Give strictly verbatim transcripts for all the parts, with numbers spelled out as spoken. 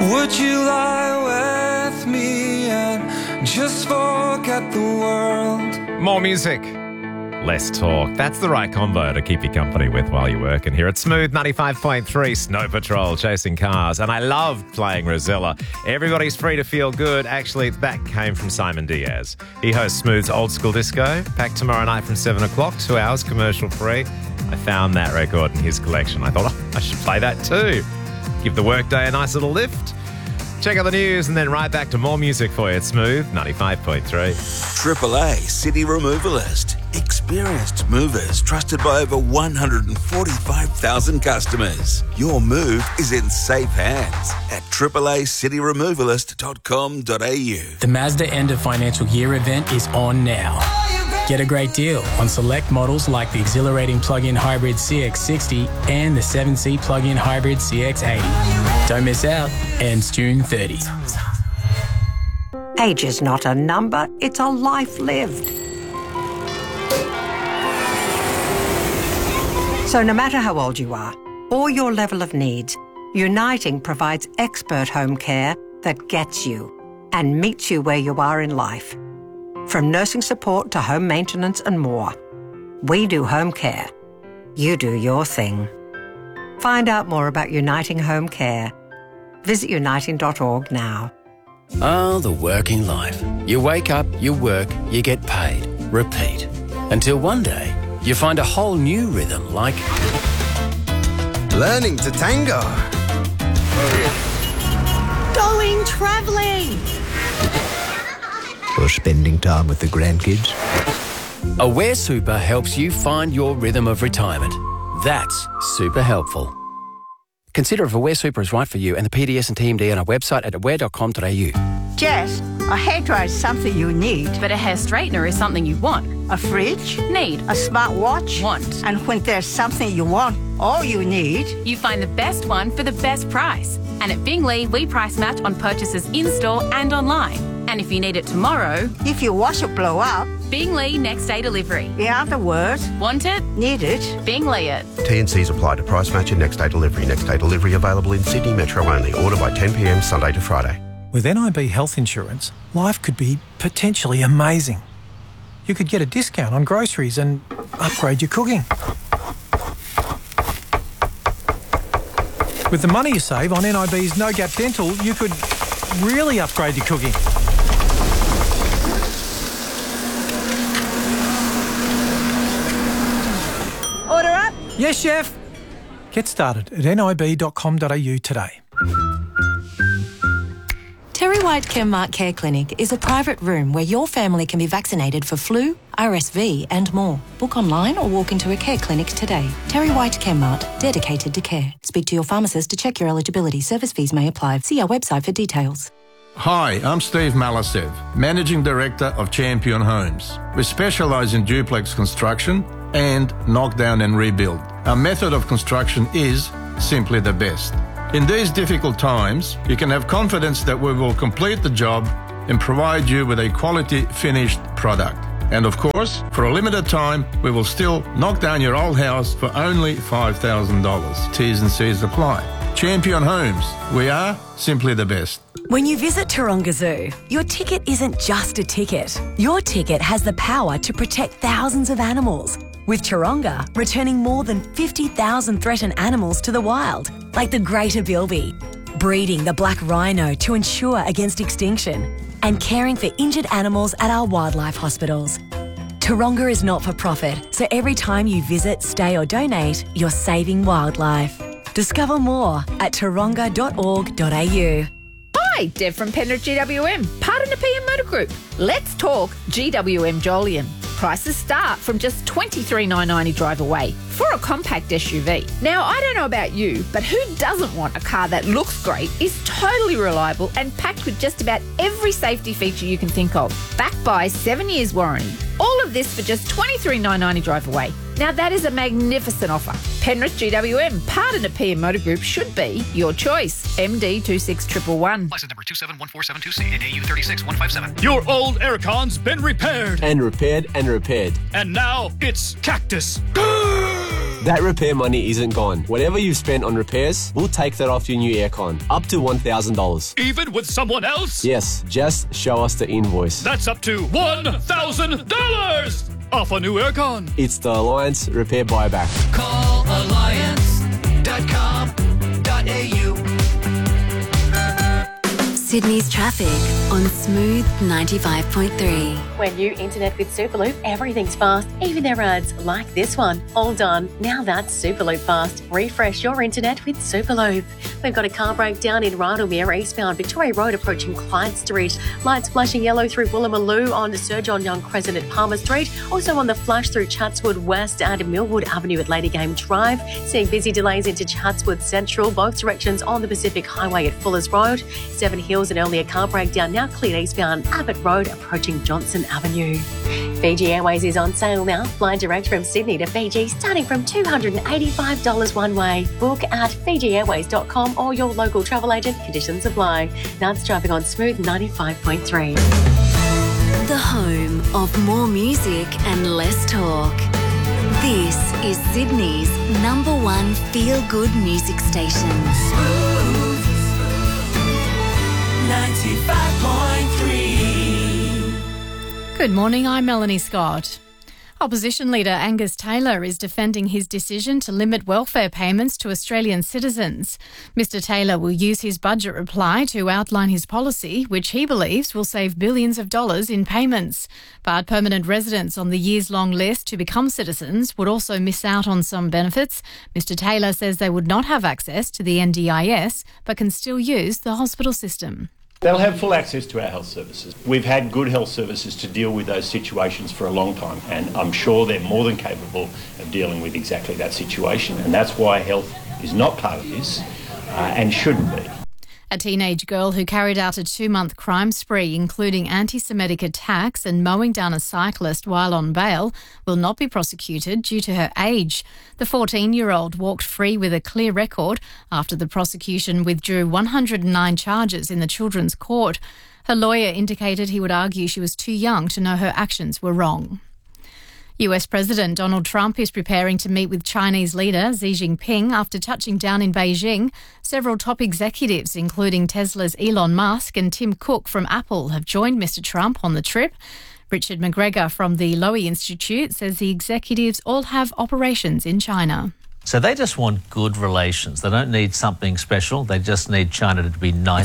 Would you lie with me and just forget the world? More music, less talk. That's the right combo to keep you company with while you work. And here at Smooth ninety-five point three, Snow Patrol, chasing cars. And I love playing Rosella. Everybody's free to feel good. Actually, that came from Simon Diaz. He hosts Smooth's Old School Disco. Back tomorrow night from seven o'clock, two hours commercial free. I found that record in his collection. I thought, oh, I should play that too. Give the workday a nice little lift. Check out the news and then right back to more music for you at Smooth ninety-five point three. Triple A City Removalist. Experienced movers trusted by over one hundred forty-five thousand customers. Your move is in safe hands at triple A city removalist dot com dot a u. The Mazda End of Financial Year event is on now. Get a great deal on select models like the exhilarating plug-in hybrid C X sixty and the seven-seat plug-in hybrid C X eighty. Don't miss out. Ends June thirtieth. Age is not a number, it's a life lived. So no matter how old you are or your level of needs, Uniting provides expert home care that gets you and meets you where you are in life. From nursing support to home maintenance and more. We do home care. You do your thing. Find out more about Uniting Home Care. Visit uniting dot org now. Oh, the working life. You wake up, you work, you get paid. Repeat. Until one day, you find a whole new rhythm like... learning to tango. Going travelling. Or spending time with the grandkids. Aware Super helps you find your rhythm of retirement. That's super helpful. Consider if Aware Super is right for you and the P D S and T M D on our website at aware dot com dot a u. Jess, a hairdryer is something you need. But a hair straightener is something you want. A fridge? Need. A smartwatch? Want. And when there's something you want, all you need... you find the best one for the best price. And at Bingley, we price match on purchases in-store and online. And if you need it tomorrow... if your washer blow up... Bingley next day delivery. In other words... want it? Need it? Bingley it. T and Cs apply to price match and next day delivery. Next day delivery available in Sydney Metro only. Order by ten p m Sunday to Friday. With N I B health insurance, life could be potentially amazing. You could get a discount on groceries and upgrade your cooking. With the money you save on N I B's No Gap Dental, you could really upgrade your cooking. Order up? Yes, chef. Get started at n i b dot com dot a u today. Terry White Chemmart Care Clinic is a private room where your family can be vaccinated for flu, R S V and more. Book online or walk into a care clinic today. Terry White Chemmart, dedicated to care. Speak to your pharmacist to check your eligibility. Service fees may apply. See our website for details. Hi, I'm Steve Malasev, Managing Director of Champion Homes. We specialise in duplex construction and knockdown and rebuild. Our method of construction is simply the best. In these difficult times, you can have confidence that we will complete the job and provide you with a quality finished product. And of course, for a limited time, we will still knock down your old house for only five thousand dollars. T's and C's apply. Champion Homes, we are simply the best. When you visit Taronga Zoo, your ticket isn't just a ticket. Your ticket has the power to protect thousands of animals. With Taronga returning more than fifty thousand threatened animals to the wild, like the greater bilby, breeding the black rhino to ensure against extinction, and caring for injured animals at our wildlife hospitals. Taronga is not for profit, so every time you visit, stay or donate, you're saving wildlife. Discover more at taronga dot org dot a u. Hi, Deb from Penrith G W M, part of the P M Motor Group. Let's talk G W M Jolyon. Prices start from just twenty-three thousand nine hundred ninety drive away for a compact S U V. Now, I don't know about you, but who doesn't want a car that looks great, is totally reliable and packed with just about every safety feature you can think of, backed by seven years warranty. All of this for just twenty-three thousand nine hundred ninety drive away. Now, that is a magnificent offer. Penrith G W M, part of the P M Motor Group, should be your choice. M D two six one one one. License number two seven one four seven two C and A U three six one five seven. Your old aircon's been repaired. And repaired and repaired. And now it's Cactus. That repair money isn't gone. Whatever you've spent on repairs, we'll take that off your new aircon. Up to one thousand dollars. Even with someone else? Yes, just show us the invoice. That's up to one thousand dollars off a new aircon. It's the Alliance Repair Buyback. Call alliance dot com dot a u. Sydney's traffic on Smooth ninety-five point three. When you internet with Superloop, everything's fast, even their ads like this one. All done. Now that's Superloop fast. Refresh your internet with Superloop. We've got a car breakdown in Rydalmere, eastbound Victoria Road approaching Clyde Street. Lights flashing yellow through Woolloomooloo on Sir John Young Crescent at Palmer Street. Also on the flash through Chatswood West and Millwood Avenue at Lady Game Drive. Seeing busy delays into Chatswood Central, both directions on the Pacific Highway at Fullers Road. Seven Hills, an earlier car breakdown now cleared eastbound Abbott Road approaching Johnson Avenue. Fiji Airways is on sale now. Fly direct from Sydney to Fiji starting from two hundred eighty-five dollars one way. Book at fiji airways dot com or your local travel agent. Conditions apply. That's traffic on Smooth ninety-five point three. The home of more music and less talk. This is Sydney's number one feel-good music station. Smooth ninety-five point three. Good morning, I'm Melanie Scott. Opposition leader Angus Taylor is defending his decision to limit welfare payments to Australian citizens. Mister Taylor will use his budget reply to outline his policy, which he believes will save billions of dollars in payments. But permanent residents on the years-long list to become citizens would also miss out on some benefits. Mister Taylor says they would not have access to the N D I S, but can still use the hospital system. They'll have full access to our health services. We've had good health services to deal with those situations for a long time, and I'm sure they're more than capable of dealing with exactly that situation, and that's why health is not part of this uh, and shouldn't be. A teenage girl who carried out a two-month crime spree, including anti-Semitic attacks and mowing down a cyclist while on bail, will not be prosecuted due to her age. The fourteen-year-old walked free with a clear record after the prosecution withdrew one hundred nine charges in the Children's Court. Her lawyer indicated he would argue she was too young to know her actions were wrong. U S President Donald Trump is preparing to meet with Chinese leader Xi Jinping after touching down in Beijing. Several top executives, including Tesla's Elon Musk and Tim Cook from Apple, have joined Mister Trump on the trip. Richard McGregor from the Lowy Institute says the executives all have operations in China. So they just want good relations. They don't need something special. They just need China to be nice.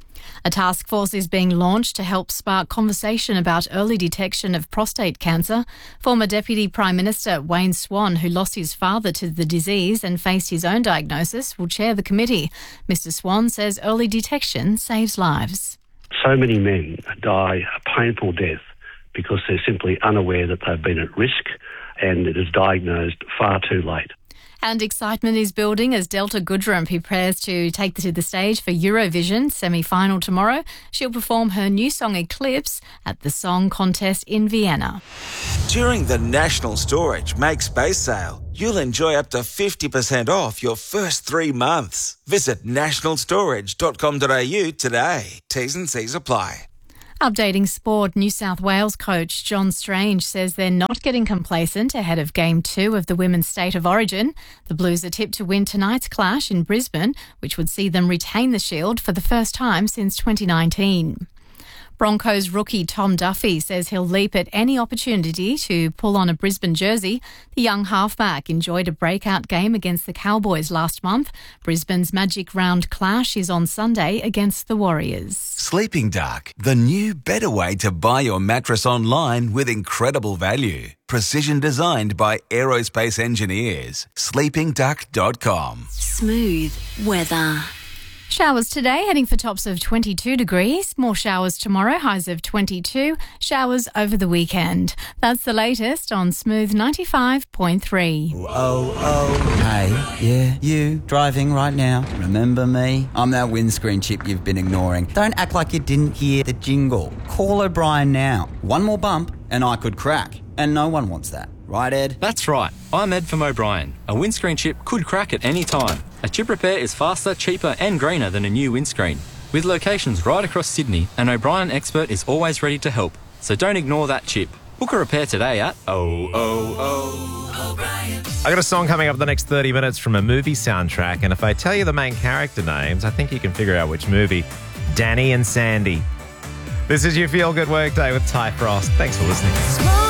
A task force is being launched to help spark conversation about early detection of prostate cancer. Former Deputy Prime Minister Wayne Swan, who lost his father to the disease and faced his own diagnosis, will chair the committee. Mister Swan says early detection saves lives. So many men die a painful death because they're simply unaware that they've been at risk and it is diagnosed far too late. And excitement is building as Delta Goodrem prepares to take to the stage for Eurovision semi-final tomorrow. She'll perform her new song Eclipse at the Song Contest in Vienna. During the National Storage Make Space Sale, you'll enjoy up to fifty percent off your first three months. Visit national storage dot com dot a u today. T's and C's apply. Updating sport, New South Wales coach John Strange says they're not getting complacent ahead of Game two of the Women's State of Origin. The Blues are tipped to win tonight's clash in Brisbane, which would see them retain the Shield for the first time since twenty nineteen. Broncos rookie Tom Duffy says he'll leap at any opportunity to pull on a Brisbane jersey. The young halfback enjoyed a breakout game against the Cowboys last month. Brisbane's Magic Round clash is on Sunday against the Warriors. Sleeping Dark, the new better way to buy your mattress online with incredible value. Precision designed by aerospace engineers. sleeping duck dot com. Smooth weather. Showers today, heading for tops of twenty-two degrees. More showers tomorrow, highs of twenty-two. Showers over the weekend. That's the latest on Smooth ninety-five point three. Oh, oh. Hey, yeah, you driving right now. Remember me? I'm that windscreen chip you've been ignoring. Don't act like you didn't hear the jingle. Call O'Brien now. One more bump and I could crack. And no one wants that. Right, Ed? That's right. I'm Ed from O'Brien. A windscreen chip could crack at any time. A chip repair is faster, cheaper and greener than a new windscreen. With locations right across Sydney, an O'Brien expert is always ready to help. So don't ignore that chip. Book a repair today at oh oh oh O'Brien. I got a song coming up the next thirty minutes from a movie soundtrack, and if I tell you the main character names, I think you can figure out which movie. Danny and Sandy. This is your Feel Good Workday with Ty Frost. Thanks for listening.